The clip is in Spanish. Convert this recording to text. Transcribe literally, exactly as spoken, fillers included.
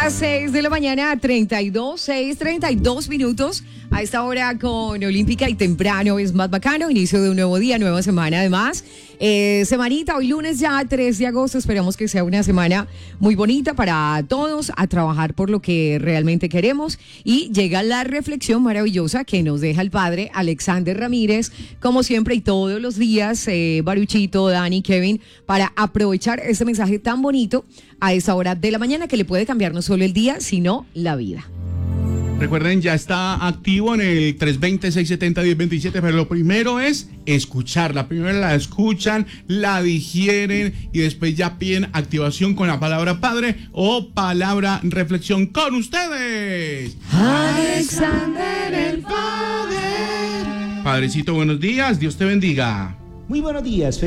las seis de la mañana, treinta y dos, seis, treinta y dos minutos. A esta hora con Olímpica y temprano es más bacano. Inicio de un nuevo día, nueva semana además. Eh, semanita, hoy lunes ya, tres de agosto. Esperamos que sea una semana muy bonita para todos, a trabajar por lo que realmente queremos. Y llega la reflexión maravillosa que nos deja el padre Alexander Ramírez, como siempre y todos los días, eh, Baruchito, Dani, Kevin, para aprovechar este mensaje tan bonito a esa hora de la mañana que le puede cambiar no solo el día, sino la vida. Recuerden, ya está activo en el tres dos cero, seis siete cero, uno cero dos siete, pero lo primero es escucharla. Primero la escuchan, la digieren y después ya piden activación con la palabra padre o palabra reflexión con ustedes. Alexander el Padre. Padrecito, buenos días, Dios te bendiga. Muy buenos días.